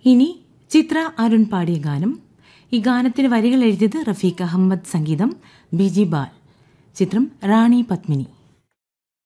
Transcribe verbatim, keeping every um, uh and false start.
ഇനി ചിത്ര അരുൺ പാടിയ ഗാനം. ഈ ഗാനത്തിന് വരികൾ എഴുതിയത് റഫീഖ് അഹമ്മദ്, സംഗീതം ബിജി ബാൽ. ചിത്രം റാണി പത്മിനി.